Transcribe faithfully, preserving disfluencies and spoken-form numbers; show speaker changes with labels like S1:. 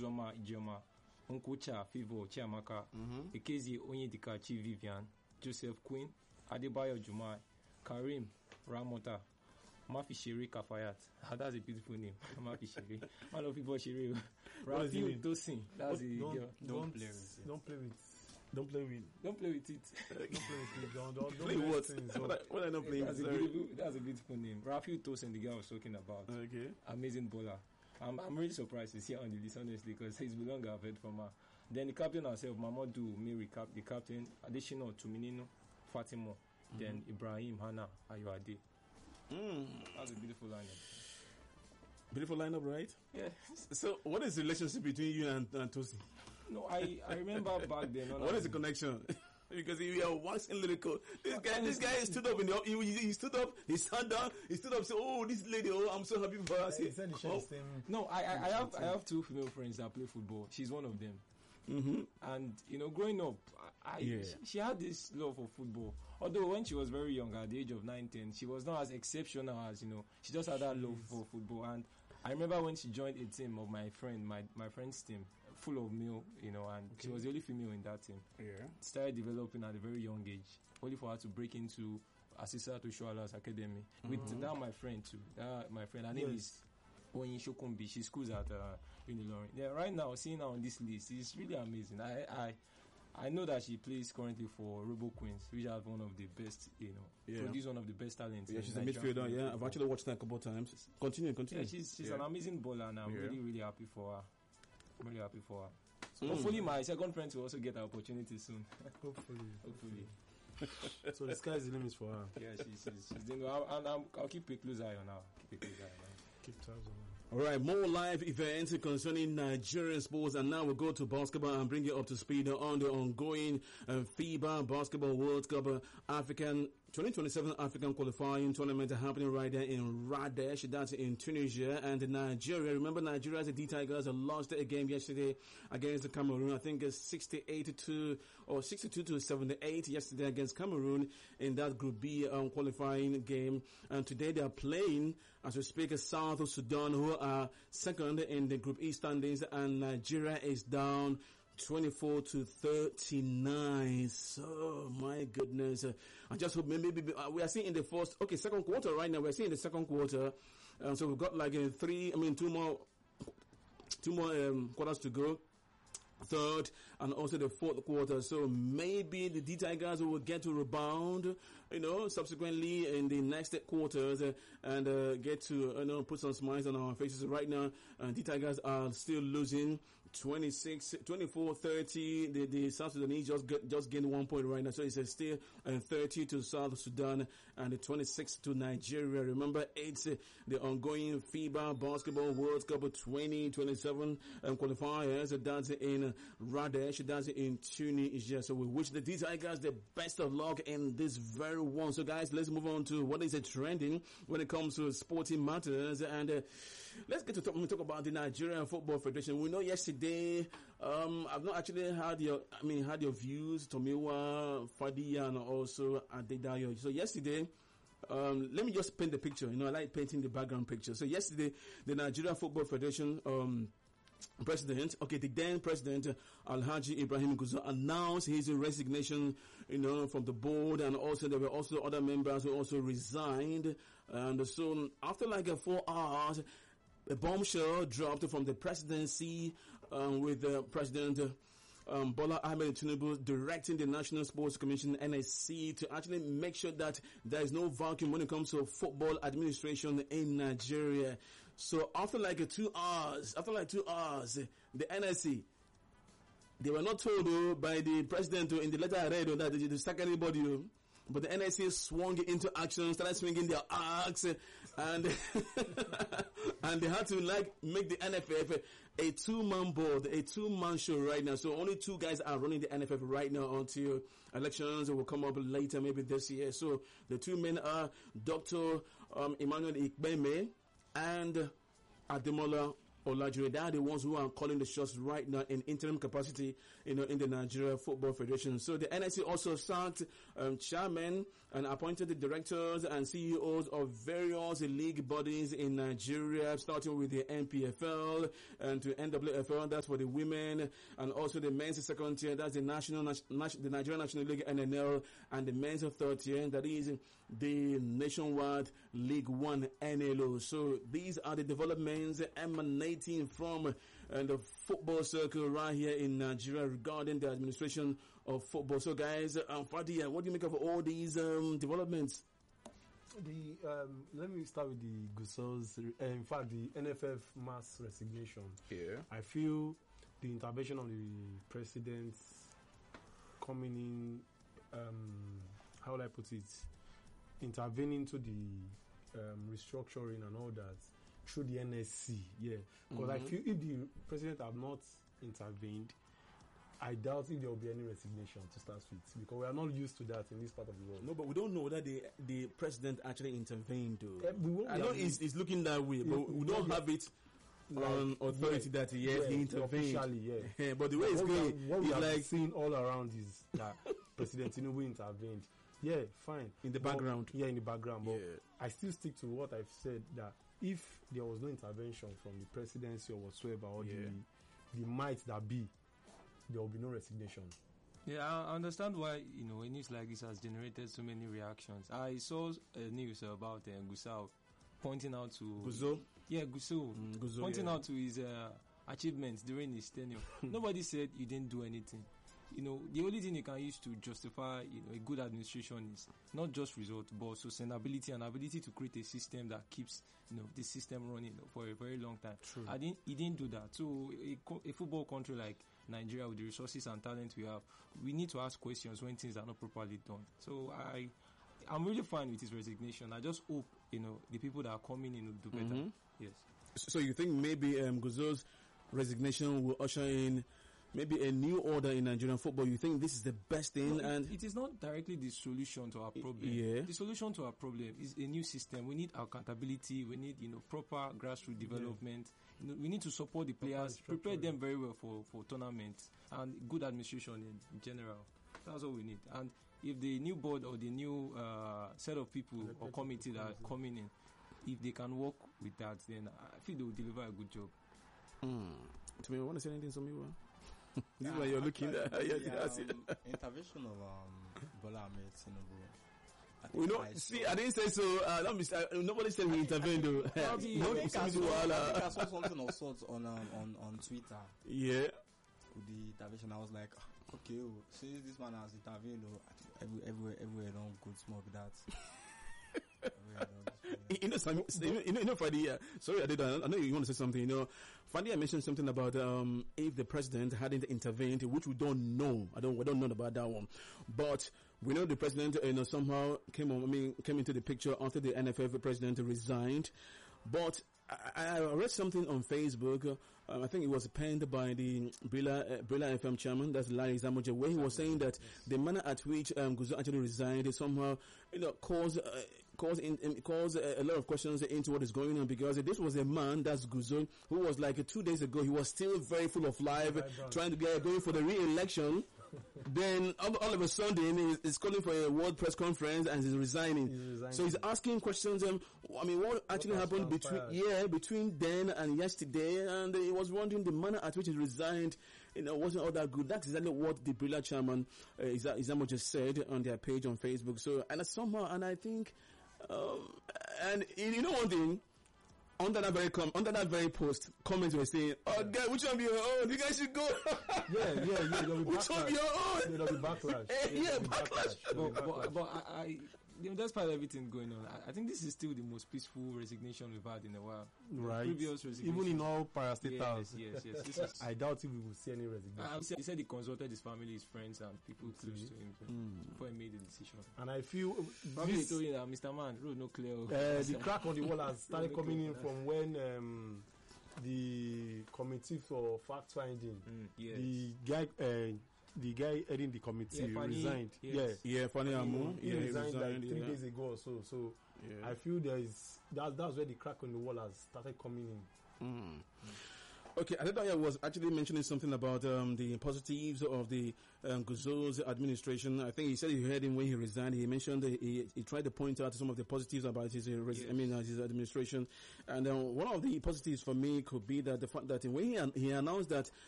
S1: Uzoma Ijoma, Unkucha Fivo Chiamaka, mm-hmm. Ekezi Onyedika Chi Vivian, Joseph Quinn, Adebayo Jumai, Karim Ramota, Mafi Shiri Kafayat. Ah, that's a beautiful name. Mafi Shiri. I love people Shiri. Rafiu Tosin. That's a
S2: don't,
S1: girl.
S2: Don't,
S1: Don't play with it.
S2: Don't play with Don't play with
S1: Don't play with it.
S2: Don't play with it. Don't, don't, don't
S3: play what?
S2: things,
S3: What, I, what I not playing?
S1: That's a, beautiful, that's a beautiful name. Rafiu Tosin, the guy I was talking about.
S3: Okay.
S1: Amazing bowler. I'm, I'm really surprised to see her on the list, honestly, because he's belong I've heard from her. Then the captain herself, Mamadou Mary, cap, the captain, additional to Minino, Fatima, mm-hmm. then Ibrahim Hana Ayoade.
S3: Mm.
S1: That's a beautiful lineup.
S3: Beautiful lineup, right?
S1: Yeah.
S3: So, what is the relationship between you and, and Tosin?
S1: No, I, I remember back then.
S3: What is the connection? Because we are waxing lyrical. This guy, this guy stood up in the, he, he stood up, he sat down, he stood up, said, "Oh, this lady, oh, I'm so happy for her."
S2: He said he shared the same.
S1: No, I, I, I have, I have two female friends that play football. She's one of them.
S3: Mm-hmm.
S1: And you know, growing up, I, I
S3: yeah.
S1: she, she had this love for football. Although when she was very young, at the age of nine, ten, she was not as exceptional as, you know, she just had that love for football. And I remember when she joined a team of my friend, my my friend's team, full of male, you know, and okay. she was the only female in that team.
S3: Yeah,
S1: started developing at a very young age, only for her to break into Asisa to Shuala's academy mm-hmm. with that my friend too. That my friend, her name yes. is Oyin Shokumbi. She schools at uh, Unilorin. Yeah, right now, seeing her on this list is really amazing. I, I, I know that she plays currently for Robo Queens, which are one of the best, you know, yeah. produce one of the best talents.
S3: Yeah, she's a midfielder. Yeah, I've actually watched her a couple of times. Continue, continue.
S1: Yeah, she's she's
S3: yeah.
S1: an amazing bowler, and I'm
S3: yeah.
S1: really really happy for her. I'm really happy for her. So mm. hopefully, my second friend will also get an opportunity soon.
S2: Hopefully,
S1: hopefully.
S2: So the sky's the limit for her.
S1: Yeah, she's she's, she's doing well. I'll, I'll, I'll keep a close eye on her. Keep a close eye on her.
S2: Keep tabs on her.
S3: All right, more live events concerning Nigerian sports, and now we'll go to basketball and bring you up to speed on the ongoing uh, FIBA Basketball World Cup uh, African twenty twenty-seven African qualifying tournament happening right there in Radesh, that's in Tunisia, and Nigeria. Remember, Nigeria, the D Tigers, lost a game yesterday against the Cameroon. I think it's sixty-eight to or sixty-two to seventy-eight yesterday against Cameroon in that Group B um, qualifying game. And today they are playing, as we speak, South Sudan, who are second in the Group E standings, and Nigeria is down twenty-four to thirty-nine. So, my goodness. Uh, I just hope maybe uh, we are seeing in the first, okay, second quarter right now. We're seeing the second quarter. Um, so we've got like a three, I mean, two more, two more um, quarters to go. Third and also the fourth quarter. So maybe the D Tigers will get to rebound, you know, subsequently in the next quarters uh, and uh, get to, you know, put some smiles on our faces. Right now, uh, D Tigers are still losing twenty-six, twenty-four, thirty. The, the South Sudanese just get, just gained one point right now. So it's uh, still uh, thirty to South Sudan and the twenty-six to Nigeria. Remember, it's uh, the ongoing FIBA Basketball World Cup twenty twenty-seven um, qualifiers. Uh, that's in Radesh, that's in Tunisia. So we wish the D Tigers the best of luck in this very one. So guys, let's move on to what is a trending when it comes to sporting matters, and uh, let's get to talk, talk about the Nigerian Football Federation. We know yesterday, um, I've not actually had your, I mean, had your views, Tomiwa, Fadia, and also Adedayo. So yesterday, Um, let me just paint the picture. You know, I like painting the background picture. So yesterday, the Nigerian Football Federation, um, President, okay, the then President Alhaji Ibrahim Guzo announced his resignation, you know, from the board, and also there were also other members who also resigned. And so after like uh, four hours, a bombshell dropped from the presidency, um, with the uh, President Um, Bola Ahmed Tinubu directing the National Sports Commission N S C to actually make sure that there is no vacuum when it comes to football administration in Nigeria. So after like uh, two hours, after like two hours, the N S C, they were not told uh, by the president uh, in the letter I read uh, that they did sack anybody. Uh, But the N S C swung into action, started swinging their axe, and and they had to like make the N F F a two-man board, a two-man show right now. So only two guys are running the N F F right now until elections will come up later, maybe this year. So the two men are Doctor Um, Emmanuel Ikbeme and Ademola Olajire. They are the ones who are calling the shots right now in interim capacity, you know, in the Nigeria Football Federation. So the N S C also sacked um, chairmen and appointed the directors and C E Os of various league bodies in Nigeria, starting with the N P F L and to N W F L. That's for the women, and also the men's second tier. That's the national, the Nigerian National League N N L, and the men's third tier. That is the Nationwide League One N L O. So these are the developments emanating from uh, the football circle right here in Nigeria regarding the administration of football. So guys, um, Fadia, what do you make of all these um, developments?
S2: The um, let me start with the Guso's. Uh, in fact, the N F F mass resignation.
S3: Yeah,
S2: I feel the intervention of the president coming in. Um, how will I put it? Intervening to the um, restructuring and all that through the N S C. Yeah, because mm-hmm. I feel if the president had not intervened, I doubt if there will be any resignation to start with, because we are not used to that in this part of the world.
S3: No, but we don't know whether the the president actually intervened. Though.
S2: Uh, we won't
S3: I know it's, it's looking that way, but we don't have it
S2: like,
S3: on authority yeah, that yes,
S2: yeah,
S3: he intervened.
S2: Officially, yeah.
S3: But the way it's
S2: what
S3: going,
S2: we have, what we
S3: it's
S2: have
S3: like
S2: seen all around is that President Tinubu intervened. Yeah, fine.
S3: In the
S2: but,
S3: background.
S2: Yeah, in the background. But
S3: yeah.
S2: I still stick to what I've said, that if there was no intervention from the presidency or whatsoever, or yeah. the the might that be, there will be no resignation.
S1: Yeah, I understand why, you know, a news like this has generated so many reactions. I saw a news about uh, Gusau pointing out to...
S3: Guzo?
S1: Yeah, Gusau.
S3: Mm, Guzo,
S1: pointing
S3: yeah.
S1: out to his uh, achievements during his tenure. Nobody said you didn't do anything. You know, the only thing you can use to justify, you know, a good administration is not just results, but sustainability and ability to create a system that keeps, you know, the system running for a very long time.
S3: True.
S1: I didn't, he didn't do that. So a, a football country like Nigeria, with the resources and talent we have, we need to ask questions when things are not properly done. So I, I'm really fine with his resignation. I just hope, you know, the people that are coming in will do better.
S3: Mm-hmm.
S1: Yes.
S3: So you think maybe um, Guzo's resignation will usher in maybe a new order in Nigerian football? You think this is the best thing?
S1: No,
S3: and
S1: it, it is not directly the solution to our problem.
S3: Yeah.
S1: The solution to our problem is a new system. We need accountability. We need, you know, proper grassroots development. You know, we need to support the players, prepare them very well for, for tournaments, and good administration in, in general. That's all we need. And if the new board or the new uh, set of people or committee that are coming in, if they can work with that, then I feel they will deliver a good job.
S3: Mm. To me, you want to say anything to me? Well? This
S4: yeah,
S3: is why you're looking at
S4: yeah,
S3: yeah,
S4: yeah,
S3: that's
S4: um,
S3: it.
S4: intervention of um, Bola Ahmed Tinubu. I
S3: We know.
S4: I
S3: See,
S4: saw-
S3: I didn't say so. Uh, don't be, uh, nobody said we intervened. Though.
S1: Probably-
S3: No,
S4: I think I
S3: it's
S4: saw,
S3: too
S4: I think
S3: wild,
S4: I
S3: uh,
S4: saw something of sorts on um, on on Twitter
S3: Yeah.
S4: with the intervention. I was like, ah, okay, oh, since this man has intervened, oh, I think every, everywhere everywhere don't go smoke that. Everywhere don't go smoke that.
S3: You know, Sam, you know, you know, you know, Fadi, uh, sorry, I did. Uh, I know you want to say something. You know, Fadi, I mentioned something about um, if the president hadn't intervened, which we don't know. I don't. We don't know about that one, but we know the president, you know, somehow came on. I mean, came into the picture after the N F F president resigned. But I, I read something on Facebook. Uh, I think it was penned by the Brilla, uh, Brilla F M chairman, that's Larry Zamoje, where he was saying that the manner at which um, Guzo actually resigned is somehow, you know, caused uh, cause in, in, cause a, a lot of questions into what is going on, because this was a man, that's Guzo, who was like uh, two days ago, he was still very full of life, trying to get going for the re-election. Then all, all of a sudden he's, he's calling for a world press conference and he's resigning.
S2: He's resigning.
S3: So he's asking questions. Um, I mean, what actually
S2: What has
S3: happened between
S2: transpired?
S3: yeah between then and yesterday? And uh, he was wondering the manner at which he resigned. You know, wasn't all that good. That's exactly what the Brilla chairman uh, Iza- Izamo just said on their page on Facebook. So and somehow, and I think, um, and you know one thing. Under that very com- under that very post, comments were saying, "Oh, guy, which one be your own? You guys should go."
S2: Yeah, yeah, yeah. There'll be
S3: Which one be
S2: backlash.
S3: your own?
S2: There'll be backlash.
S3: Eh, yeah,
S2: There'll be
S3: backlash.
S2: There'll be
S1: But,
S2: backlash.
S1: but, but I, I, you know, despite everything going on, I, I think this is still the most peaceful resignation we've had in a while.
S2: Right.
S1: Previous resignation.
S2: Even in all
S1: yes,
S2: parastatals.
S1: yes, yes. This is,
S2: I doubt if we will see any resignation.
S1: I, he said- he said he consulted his family, his friends, and people close
S2: See?
S1: to him
S3: Mm.
S1: before he made the decision.
S2: And I feel
S1: Probably
S2: this,
S1: told you that Mister Man, road no clear.
S2: uh, the crack on the wall has started coming in from when um, the committee for fact finding,
S1: Mm, yes.
S2: the guy, uh, the guy heading the committee
S1: Yeah, Fani,
S2: resigned.
S1: yes.
S2: Yeah,
S3: Yeah, funny Amu.
S2: he
S3: Yeah, he
S2: resigned like
S3: resigned,
S2: three
S3: yeah.
S2: days ago or so. So
S3: Yeah.
S2: I feel there is that that's where the crack on the wall has started coming in.
S3: Mm. Okay, Adedayo was actually mentioning something about um, the positives of the um, Guzo's administration. I think he said you heard him when he resigned. He mentioned that he, he tried to point out some of the positives about his, uh, res-
S1: Yes.
S3: I mean, uh, his administration. And uh, one of the positives for me could be that the fact that when he, an- he announced that